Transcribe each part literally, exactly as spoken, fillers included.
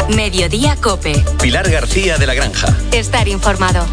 Mediodía COPE. Pilar García de la Granja. Estar informado.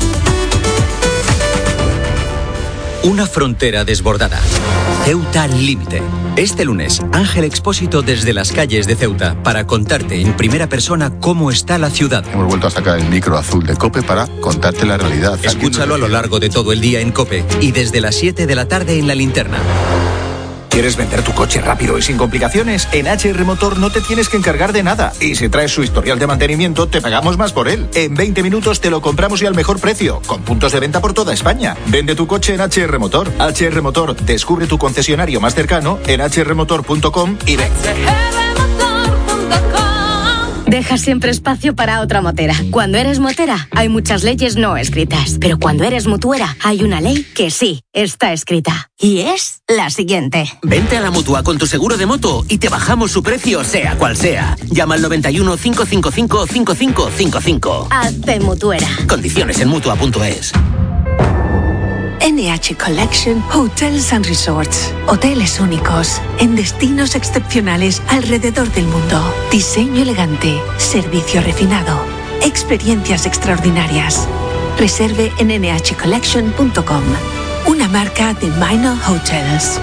Una frontera desbordada. Ceuta al límite. Este lunes, Ángel Expósito desde las calles de Ceuta para contarte en primera persona cómo está la ciudad. Hemos vuelto a sacar el micro azul de COPE para contarte la realidad. Escúchalo a lo largo de todo el día en COPE y desde las siete de la tarde en La Linterna. ¿Quieres vender tu coche rápido y sin complicaciones? En H R Motor no te tienes que encargar de nada. Y si traes su historial de mantenimiento, te pagamos más por él. En veinte minutos te lo compramos y al mejor precio, con puntos de venta por toda España. Vende tu coche en H R Motor. H R Motor, descubre tu concesionario más cercano en h r motor punto com y ven. Deja siempre espacio para otra motera. Cuando eres motera, hay muchas leyes no escritas. Pero cuando eres mutuera, hay una ley que sí está escrita. Y es la siguiente. Vente a la Mutua con tu seguro de moto y te bajamos su precio, sea cual sea. Llama al noventa y uno, cinco cinco cinco, cinco cinco cinco cinco. Hazte mutuera. Condiciones en mutua punto es. N H Collection Hotels and Resorts. Hoteles únicos, en destinos excepcionales alrededor del mundo. Diseño elegante, servicio refinado, experiencias extraordinarias. Reserve en n h collection punto com. Una marca de Minor Hotels.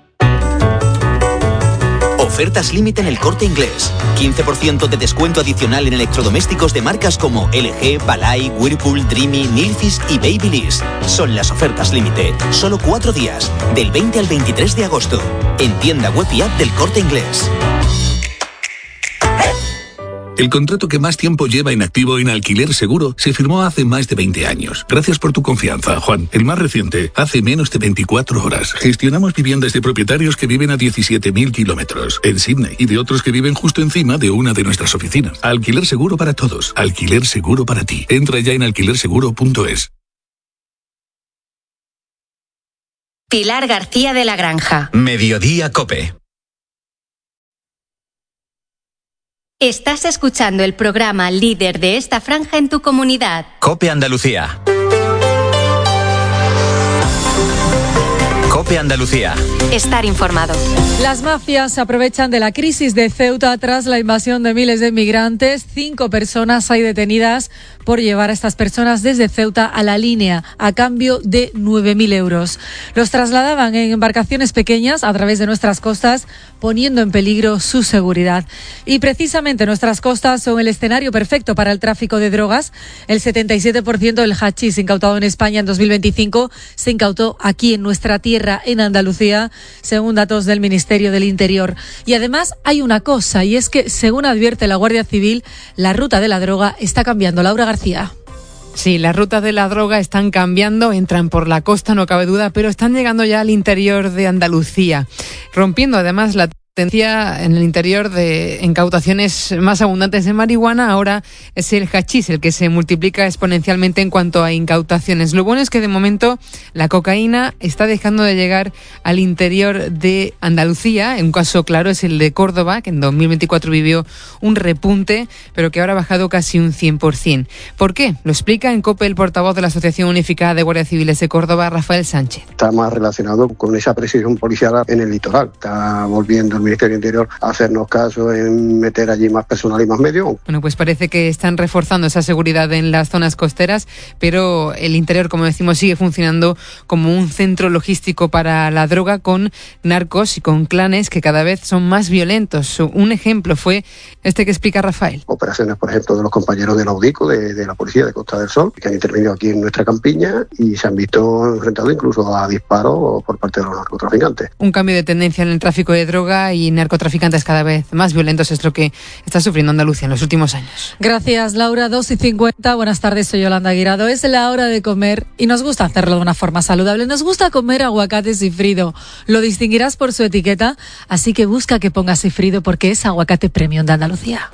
Ofertas límite en El Corte Inglés. quince por ciento de descuento adicional en electrodomésticos de marcas como L G, Balay, Whirlpool, Dreamy, Nilfisk y Babyliss. Son las ofertas límite. Solo cuatro días, del veinte al veintitrés de agosto. En tienda web y app del Corte Inglés. El contrato que más tiempo lleva inactivo en Alquiler Seguro se firmó hace más de veinte años. Gracias por tu confianza, Juan. El más reciente, hace menos de veinticuatro horas. Gestionamos viviendas de propietarios que viven a diecisiete mil kilómetros en Sydney y de otros que viven justo encima de una de nuestras oficinas. Alquiler Seguro para todos. Alquiler Seguro para ti. Entra ya en alquiler seguro punto es. Pilar García de la Granja. Mediodía COPE. Estás escuchando el programa líder de esta franja en tu comunidad. COPE Andalucía. COPE Andalucía. Estar informado. Las mafias se aprovechan de la crisis de Ceuta tras la invasión de miles de inmigrantes. Cinco personas hay detenidas por llevar a estas personas desde Ceuta a la línea a cambio de nueve mil euros. Los trasladaban en embarcaciones pequeñas a través de nuestras costas, poniendo en peligro su seguridad. Y precisamente nuestras costas son el escenario perfecto para el tráfico de drogas. El setenta y siete por ciento del hachís incautado en España en dos mil veinticinco se incautó aquí en nuestra tierra, en Andalucía, según datos del Ministerio del Interior. Y además hay una cosa, y es que, según advierte la Guardia Civil, la ruta de la droga está cambiando. Laura García. Sí, las rutas de la droga están cambiando, entran por la costa, no cabe duda, pero están llegando ya al interior de Andalucía, rompiendo además la tendencia en el interior de incautaciones más abundantes de marihuana. Ahora es el hachís el que se multiplica exponencialmente en cuanto a incautaciones. Lo bueno es que de momento la cocaína está dejando de llegar al interior de Andalucía. Un caso claro es el de Córdoba, que en dos mil veinticuatro vivió un repunte, pero que ahora ha bajado casi un cien por ciento. ¿Por qué? Lo explica en COPE el portavoz de la Asociación Unificada de Guardias Civiles de Córdoba, Rafael Sánchez. Está más relacionado con esa precisión policial en el litoral. Está volviendo el Ministerio del Interior a hacernos caso en meter allí más personal y más medios. Bueno, pues parece que están reforzando esa seguridad en las zonas costeras, pero el interior, como decimos, sigue funcionando como un centro logístico para la droga, con narcos y con clanes que cada vez son más violentos. Un ejemplo fue este que explica Rafael. Operaciones, por ejemplo, de los compañeros de la UDICO, de, de la Policía de Costa del Sol, que han intervenido aquí en nuestra campiña y se han visto enfrentados incluso a disparos por parte de los narcotraficantes. Un cambio de tendencia en el tráfico de droga y narcotraficantes cada vez más violentos es lo que está sufriendo Andalucía en los últimos años. Gracias, Laura. dos y cincuenta. Buenas tardes, soy Yolanda Guirado. Es la hora de comer y nos gusta hacerlo de una forma saludable. Nos gusta comer aguacate sifrido. Lo distinguirás por su etiqueta, así que busca que ponga sifrido porque es aguacate premium de Andalucía.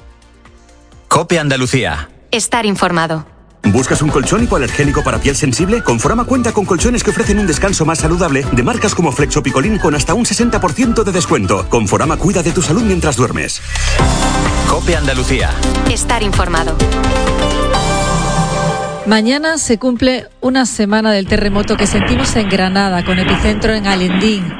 COPE Andalucía. Estar informado. ¿Buscas un colchón hipoalergénico para piel sensible? Conforama cuenta con colchones que ofrecen un descanso más saludable de marcas como Flexo Picolín con hasta un sesenta por ciento de descuento. Conforama cuida de tu salud mientras duermes. COPE Andalucía. Estar informado. Mañana se cumple una semana del terremoto que sentimos en Granada, con epicentro en Alendín.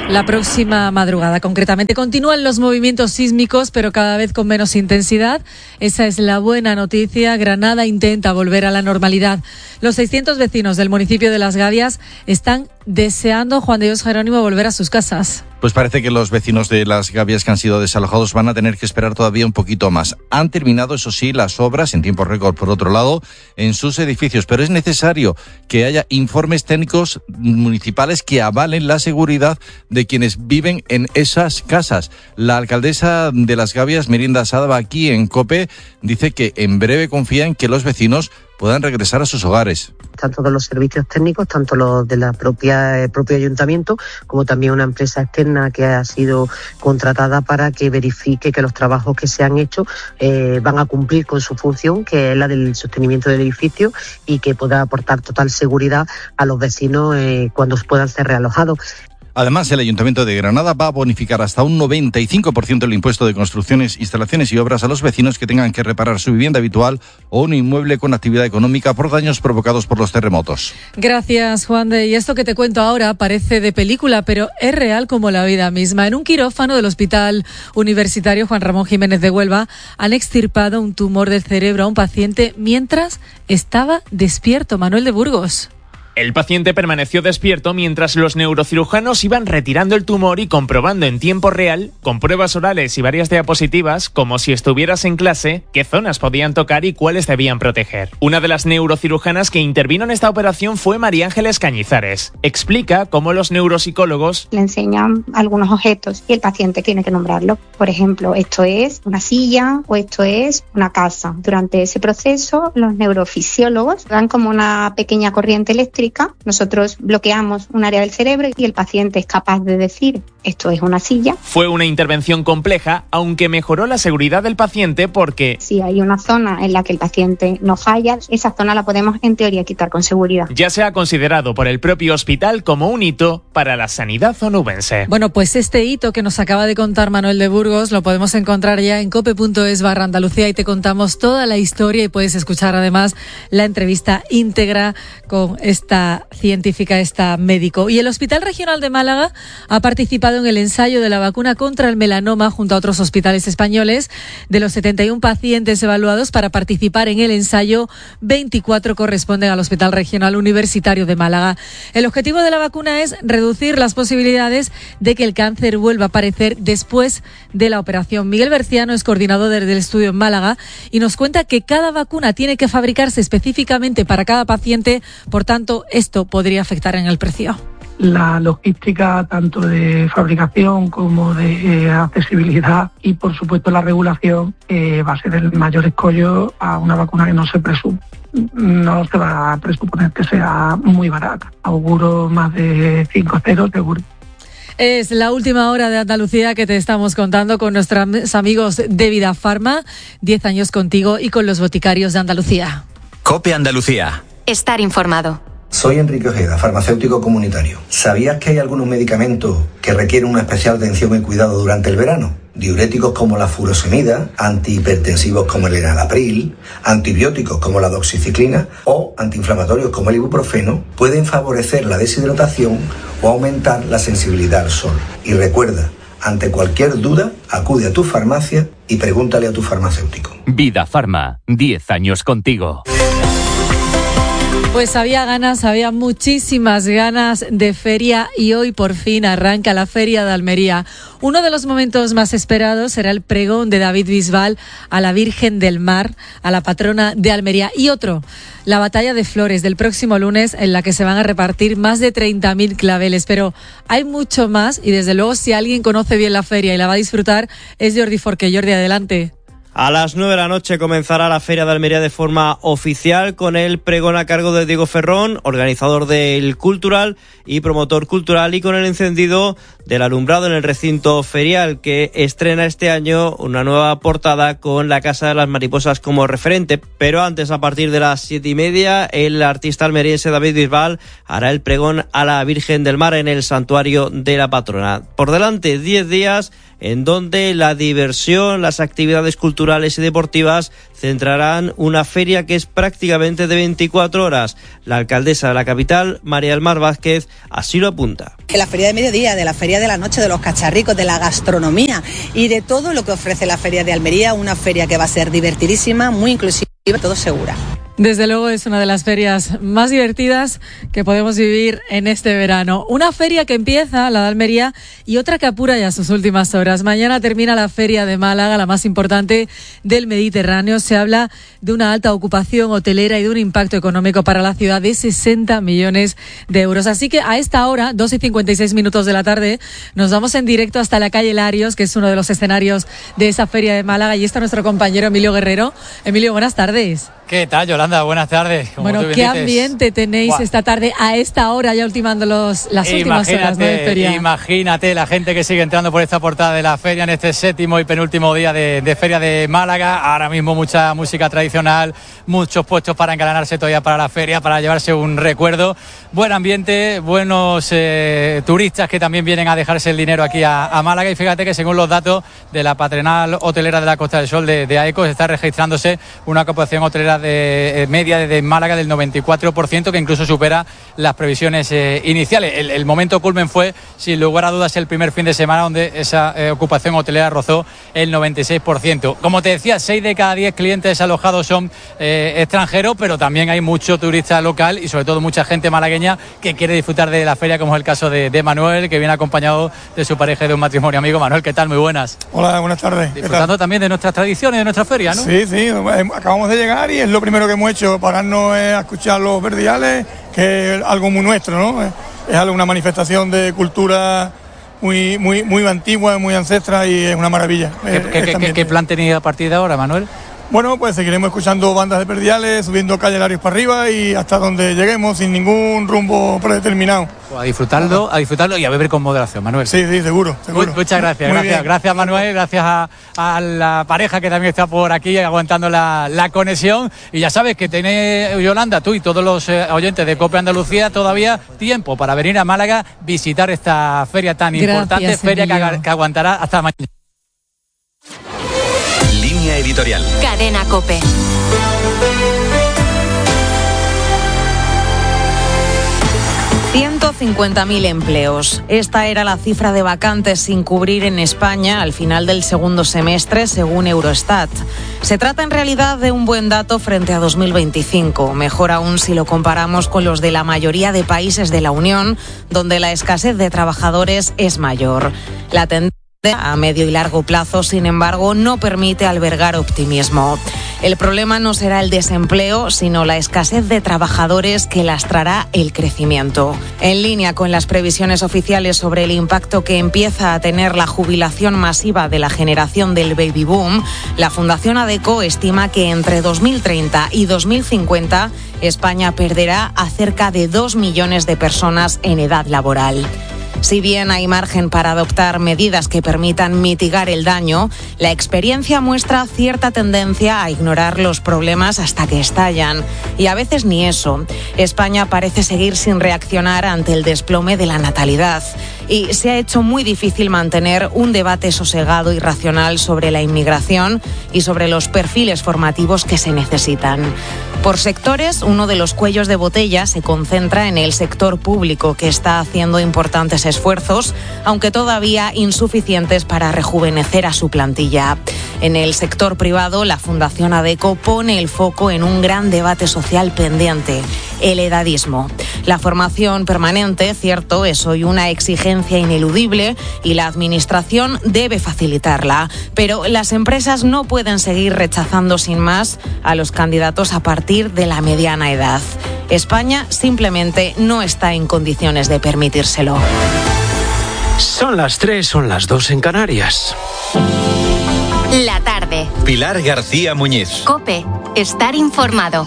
la próxima madrugada. Concretamente, continúan los movimientos sísmicos, pero cada vez con menos intensidad. Esa es la buena noticia. Granada intenta volver a la normalidad. Los seiscientos vecinos del municipio de Las Gavias están deseando, Juan de Dios Jerónimo, volver a sus casas. Pues parece que los vecinos de Las Gavias que han sido desalojados van a tener que esperar todavía un poquito más. Han terminado, eso sí, las obras en tiempo récord, por otro lado, en sus edificios, pero es necesario que haya informes técnicos municipales que avalen la seguridad de quienes viven en esas casas. La alcaldesa de Las Gavias, Merinda Sadaba, aquí en COPE, dice que en breve confía en que los vecinos puedan regresar a sus hogares. Tanto de los servicios técnicos, tanto los de la propia el propio ayuntamiento, como también una empresa externa que ha sido contratada para que verifique que los trabajos que se han hecho eh, van a cumplir con su función, que es la del sostenimiento del edificio, y que pueda aportar total seguridad a los vecinos eh, cuando puedan ser realojados. Además, el Ayuntamiento de Granada va a bonificar hasta un noventa y cinco por ciento el impuesto de construcciones, instalaciones y obras a los vecinos que tengan que reparar su vivienda habitual o un inmueble con actividad económica por daños provocados por los terremotos. Gracias, Juan de. Y esto que te cuento ahora parece de película, pero es real como la vida misma. En un quirófano del Hospital Universitario Juan Ramón Jiménez de Huelva han extirpado un tumor del cerebro a un paciente mientras estaba despierto. Manuel de Burgos. El paciente permaneció despierto mientras los neurocirujanos iban retirando el tumor y comprobando en tiempo real, con pruebas orales y varias diapositivas, como si estuvieras en clase, qué zonas podían tocar y cuáles debían proteger. Una de las neurocirujanas que intervino en esta operación fue María Ángeles Cañizares. Explica cómo los neuropsicólogos le enseñan algunos objetos y el paciente tiene que nombrarlo. Por ejemplo, esto es una silla o esto es una casa. Durante ese proceso, los neurofisiólogos dan como una pequeña corriente eléctrica. Nosotros bloqueamos un área del cerebro y el paciente es capaz de decir esto es una silla. Fue una intervención compleja, aunque mejoró la seguridad del paciente porque si hay una zona en la que el paciente no falla, esa zona la podemos en teoría quitar con seguridad. Ya se ha considerado por el propio hospital como un hito para la sanidad onubense. Bueno, pues este hito que nos acaba de contar Manuel de Burgos lo podemos encontrar ya en cope.es barra Andalucía y te contamos toda la historia y puedes escuchar además la entrevista íntegra con esta científica, esta médico. Y el Hospital Regional de Málaga ha participado en el ensayo de la vacuna contra el melanoma junto a otros hospitales españoles. De los setenta y uno pacientes evaluados para participar en el ensayo, veinticuatro corresponden al Hospital Regional Universitario de Málaga. El objetivo de la vacuna es reducir las posibilidades de que el cáncer vuelva a aparecer después de la operación. Miguel Berciano es coordinador del estudio en Málaga y nos cuenta que cada vacuna tiene que fabricarse específicamente para cada paciente, por tanto, esto podría afectar en el precio. La logística tanto de fabricación como de eh, accesibilidad y por supuesto la regulación eh, va a ser el mayor escollo a una vacuna que no se presume. No se va a presuponer que sea muy barata. Auguro más de cinco ceros seguro. Es la última hora de Andalucía que te estamos contando con nuestros amigos de Vida Farma, diez años contigo y con los boticarios de Andalucía. COPE Andalucía. Estar informado. Soy Enrique Ojeda, farmacéutico comunitario. ¿Sabías que hay algunos medicamentos que requieren una especial atención y cuidado durante el verano? Diuréticos como la furosemida, antihipertensivos como el enalapril, antibióticos como la doxiciclina o antiinflamatorios como el ibuprofeno pueden favorecer la deshidratación o aumentar la sensibilidad al sol. Y recuerda, ante cualquier duda, acude a tu farmacia y pregúntale a tu farmacéutico. Vida Farma, diez años contigo. Pues había ganas, había muchísimas ganas de feria y hoy por fin arranca la Feria de Almería. Uno de los momentos más esperados será el pregón de David Bisbal a la Virgen del Mar, a la patrona de Almería. Y otro, la Batalla de Flores del próximo lunes, en la que se van a repartir más de treinta mil claveles. Pero hay mucho más y desde luego si alguien conoce bien la feria y la va a disfrutar es Jordi Forqué. Jordi, adelante. A las nueve de la noche comenzará la Feria de Almería de forma oficial con el pregón a cargo de Diego Ferrón, organizador del Cultural y promotor cultural, y con el encendido del alumbrado en el recinto ferial, que estrena este año una nueva portada con la Casa de las Mariposas como referente. Pero antes, a partir de las siete y media, el artista almeriense David Bisbal hará el pregón a la Virgen del Mar en el santuario de la patrona. Por delante, diez días en donde la diversión, las actividades culturales y deportivas centrarán una feria que es prácticamente de veinticuatro horas. La alcaldesa de la capital, María del Mar Vázquez, así lo apunta. De la feria de mediodía, de la feria de la noche, de los cacharricos, de la gastronomía y de todo lo que ofrece la feria de Almería, una feria que va a ser divertidísima, muy inclusiva, todo segura. Desde luego es una de las ferias más divertidas que podemos vivir en este verano. Una feria que empieza, la de Almería, y otra que apura ya sus últimas horas. Mañana termina la feria de Málaga, la más importante del Mediterráneo. Se habla de una alta ocupación hotelera y de un impacto económico para la ciudad de sesenta millones de euros. Así que a esta hora, dos y cincuenta y seis minutos de la tarde, nos vamos en directo hasta la calle Larios, que es uno de los escenarios de esa feria de Málaga. Y está nuestro compañero Emilio Guerrero. Emilio, buenas tardes. ¿Qué tal, Yolanda? Buenas tardes. Como bueno, tú bien ¿qué dices, ambiente tenéis ¡buah! Esta tarde a esta hora, ya ultimando los, las últimas horas, ¿no?, de feria? Imagínate la gente que sigue entrando por esta portada de la feria en este séptimo y penúltimo día de, de feria de Málaga. Ahora mismo mucha música tradicional, muchos puestos para engalanarse todavía para la feria, para llevarse un recuerdo. Buen ambiente, buenos eh, turistas que también vienen a dejarse el dinero aquí a, a Málaga. Y fíjate que según los datos de la Patronal Hotelera de la Costa del Sol de, de AECO, está registrándose una ocupación hotelera de eh, media de Málaga del noventa y cuatro por ciento, que incluso supera las previsiones eh, iniciales. El, el momento culmen fue, sin lugar a dudas, el primer fin de semana donde esa eh, ocupación hotelera rozó el noventa y seis por ciento. Como te decía, seis de cada diez clientes alojados son eh, extranjeros, pero también hay mucho turista local y sobre todo mucha gente malagueña que quiere disfrutar de la feria, como es el caso de, de Manuel, que viene acompañado de su pareja y de un matrimonio amigo. Manuel, ¿qué tal? Muy buenas. Hola, buenas tardes. Disfrutando también de nuestras tradiciones, de nuestra feria, ¿no? Sí, sí, acabamos de llegar y es lo primero que hemos hecho, pararnos a escuchar los verdiales, que es algo muy nuestro, ¿no? Es algo, una manifestación de cultura muy muy muy antigua, muy ancestral y es una maravilla. ¿Qué, qué, qué, ¿Qué plan tenéis a partir de ahora, Manuel? Bueno, pues seguiremos escuchando bandas de perdiales, subiendo calle Larios para arriba y hasta donde lleguemos, sin ningún rumbo predeterminado. A disfrutarlo, a disfrutarlo y a beber con moderación, Manuel. Sí, sí, seguro, seguro. Muchas gracias, Muy gracias, bien. gracias Manuel, gracias a, a la pareja que también está por aquí aguantando la, la conexión. Y ya sabes que tenés, Yolanda, tú y todos los eh, oyentes de COPE Andalucía todavía tiempo para venir a Málaga, visitar esta feria tan Gracias, importante, feria que, que aguantará hasta mañana. Línea editorial. Cadena COPE. ciento cincuenta mil empleos. Esta era la cifra de vacantes sin cubrir en España al final del segundo semestre, según Eurostat. Se trata en realidad de un buen dato frente a dos mil veinticinco, mejor aún si lo comparamos con los de la mayoría de países de la Unión, donde la escasez de trabajadores es mayor. La tendencia a medio y largo plazo, sin embargo, no permite albergar optimismo. El problema no será el desempleo, sino la escasez de trabajadores que lastrará el crecimiento. En línea con las previsiones oficiales sobre el impacto que empieza a tener la jubilación masiva de la generación del baby boom, la Fundación ADECO estima que entre dos mil treinta y dos mil cincuenta España perderá a cerca de dos millones de personas en edad laboral. Si bien hay margen para adoptar medidas que permitan mitigar el daño, la experiencia muestra cierta tendencia a ignorar los problemas hasta que estallan. Y a veces ni eso. España parece seguir sin reaccionar ante el desplome de la natalidad. Y se ha hecho muy difícil mantener un debate sosegado y racional sobre la inmigración y sobre los perfiles formativos que se necesitan. Por sectores, uno de los cuellos de botella se concentra en el sector público, que está haciendo importantes esfuerzos, aunque todavía insuficientes para rejuvenecer a su plantilla. En el sector privado, la Fundación ADECO pone el foco en un gran debate social pendiente: el edadismo. La formación permanente, cierto, es hoy una exigencia ineludible y la Administración debe facilitarla, pero las empresas no pueden seguir rechazando sin más a los candidatos a partir de la mediana edad. España simplemente no está en condiciones de permitírselo. Son las tres, son las dos en Canarias. La tarde. Pilar García Muñiz. COPE. Estar informado.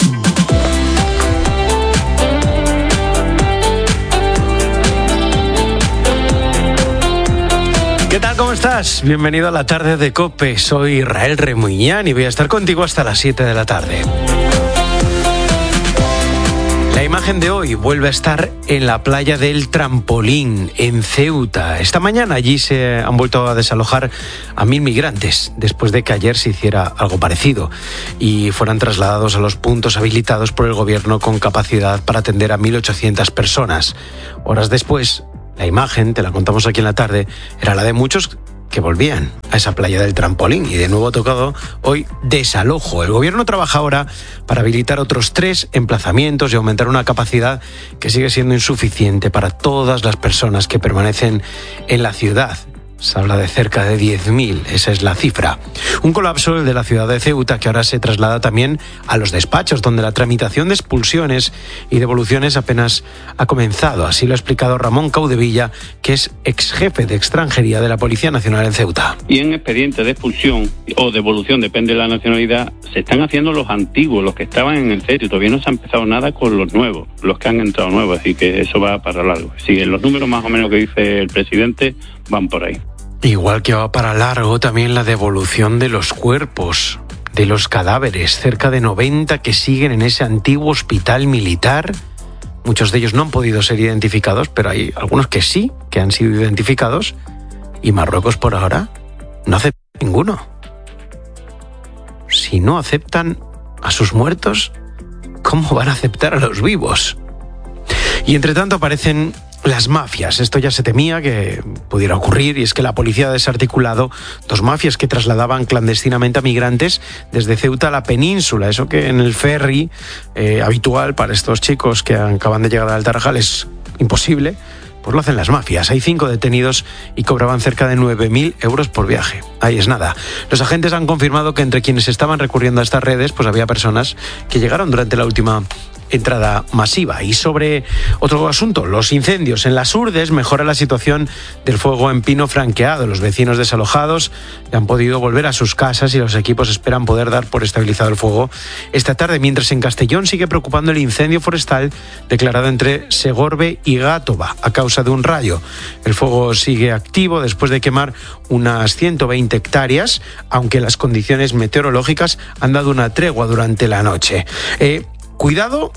¿Qué tal? ¿Cómo estás? Bienvenido a la tarde de COPE. Soy Israel Remuñán y voy a estar contigo hasta las siete de la tarde. La imagen de hoy vuelve a estar en la playa del Trampolín, en Ceuta. Esta mañana allí se han vuelto a desalojar a mil migrantes, después de que ayer se hiciera algo parecido y fueran trasladados a los puntos habilitados por el gobierno con capacidad para atender a mil ochocientas personas. Horas después, la imagen, te la contamos aquí en la tarde, era la de muchos que volvían a esa playa del Trampolín y de nuevo ha tocado hoy desalojo. El gobierno trabaja ahora para habilitar otros tres emplazamientos y aumentar una capacidad que sigue siendo insuficiente para todas las personas que permanecen en la ciudad. Se habla de cerca de diez mil, esa es la cifra. Un colapso el de la ciudad de Ceuta que ahora se traslada también a los despachos, donde la tramitación de expulsiones y devoluciones apenas ha comenzado. Así lo ha explicado Ramón Caudevilla, que es ex jefe de extranjería de la Policía Nacional en Ceuta. Y en expedientes de expulsión o devolución, depende de la nacionalidad, se están haciendo los antiguos, los que estaban en el centro, y todavía no se ha empezado nada con los nuevos, los que han entrado nuevos, así que eso va para largo. Si en los números más o menos que dice el presidente van por ahí. Igual que va para largo también la devolución de los cuerpos, de los cadáveres, cerca de noventa que siguen en ese antiguo hospital militar. Muchos de ellos no han podido ser identificados, pero hay algunos que sí, que han sido identificados, y Marruecos por ahora no acepta ninguno. Si no aceptan a sus muertos, ¿cómo van a aceptar a los vivos? Y entre tanto aparecen las mafias. Esto ya se temía que pudiera ocurrir, y es que la policía ha desarticulado dos mafias que trasladaban clandestinamente a migrantes desde Ceuta a la península. Eso que en el ferry eh, habitual para estos chicos que acaban de llegar al Tarajal es imposible, pues lo hacen las mafias. Hay cinco detenidos y cobraban cerca de nueve mil euros por viaje. Ahí es nada. Los agentes han confirmado que entre quienes estaban recurriendo a estas redes, pues había personas que llegaron durante la última entrada masiva. Y sobre otro asunto, los incendios en las Urdes, mejora la situación del fuego en Pino Franqueado. Los vecinos desalojados han podido volver a sus casas y los equipos esperan poder dar por estabilizado el fuego esta tarde, mientras en Castellón sigue preocupando el incendio forestal declarado entre Segorbe y Gátova a causa de un rayo. El fuego sigue activo después de quemar unas ciento veinte hectáreas, aunque las condiciones meteorológicas han dado una tregua durante la noche. Eh, Cuidado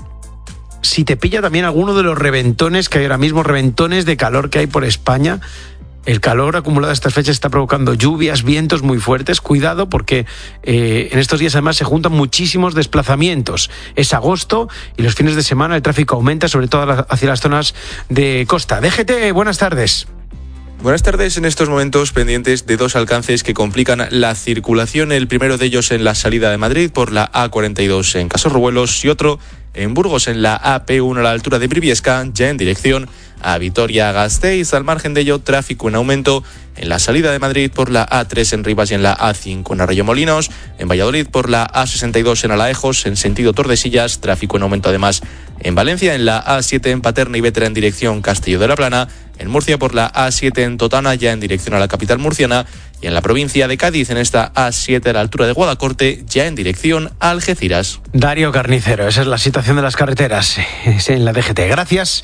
si te pilla también alguno de los reventones que hay ahora mismo, reventones de calor que hay por España. El calor acumulado a estas fechas está provocando lluvias, vientos muy fuertes. Cuidado porque eh, en estos días además se juntan muchísimos desplazamientos. Es agosto y los fines de semana el tráfico aumenta, sobre todo hacia las zonas de costa. D G T, buenas tardes. Buenas tardes. En estos momentos pendientes de dos alcances que complican la circulación. El primero de ellos en la salida de Madrid por la A cuarenta y dos en Casorruelos y otro en Burgos en la A P uno a la altura de Briviesca, ya en dirección a Vitoria-Gasteiz. Al margen de ello, tráfico en aumento en la salida de Madrid por la A tres en Rivas y en la A cinco en Arroyomolinos. En Valladolid por la A sesenta y dos en Alaejos en sentido Tordesillas. Tráfico en aumento además en Valencia en la A siete en Paterna y Vétera en dirección Castillo de la Plana. En Murcia por la A siete en Totana ya en dirección a la capital murciana. Y en la provincia de Cádiz en esta A siete a la altura de Guadacorte ya en dirección a Algeciras. Darío Carnicero, esa es la situación de las carreteras en la D G T. Gracias.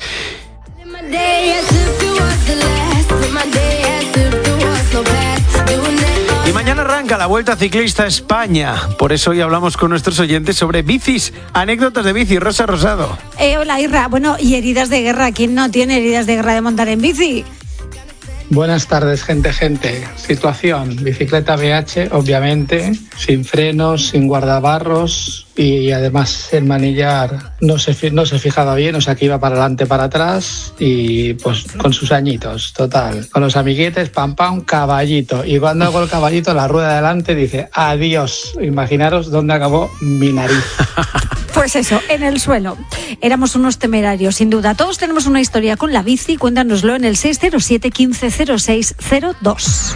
Y mañana arranca la Vuelta Ciclista a España. Por eso hoy hablamos con nuestros oyentes sobre bicis, anécdotas de bici. Rosa Rosado. Eh, hola, Irra. Bueno, y heridas de guerra. ¿Quién no tiene heridas de guerra de montar en bici? Buenas tardes, gente, gente. Situación, bicicleta B H, obviamente, sin frenos, sin guardabarros y además el manillar no se, no se fijaba bien, o sea que iba para adelante, para atrás y pues con sus añitos, total. Con los amiguetes, pam, pam, caballito. Y cuando hago el caballito, la rueda de adelante dice adiós. Imaginaros dónde acabó mi nariz. Pues eso, en el suelo. Éramos unos temerarios, sin duda. Todos tenemos una historia con la bici. Cuéntanoslo en el seis cero siete, quince, cero seis cero dos.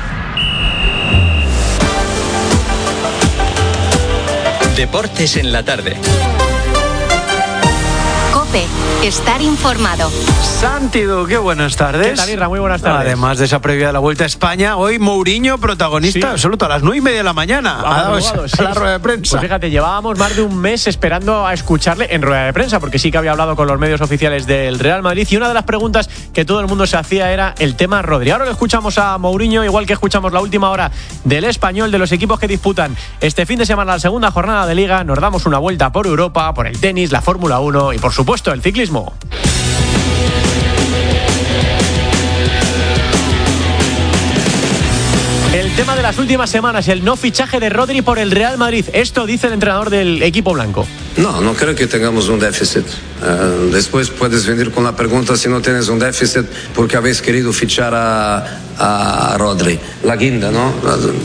Deportes en la tarde. COPE, Estar informado. Santi Du, qué buenas tardes. ¿Qué tal, Irra? Muy buenas tardes. Además de esa previa de la Vuelta a España, hoy Mourinho, protagonista Sí. absoluto, a las nueve y media de la mañana. Ha Ha dado madrugado, esa- sí. la rueda de prensa. Pues fíjate, llevábamos más de un mes esperando a escucharle en rueda de prensa, porque sí que había hablado con los medios oficiales del Real Madrid, y una de las preguntas que todo el mundo se hacía era el tema Rodri. Ahora lo escuchamos a Mourinho, igual que escuchamos la última hora del Español, de los equipos que disputan este fin de semana la segunda jornada de Liga. Nos damos una vuelta por Europa, por el tenis, la Fórmula uno y, por supuesto, el ciclismo. El tema de las últimas semanas, el no fichaje de Rodri por el Real Madrid. Esto dice el entrenador del equipo blanco. No, no creo que tengamos un déficit. Uh, después puedes venir con la pregunta si no tienes un déficit porque habéis querido fichar a, a Rodri. La guinda, ¿no?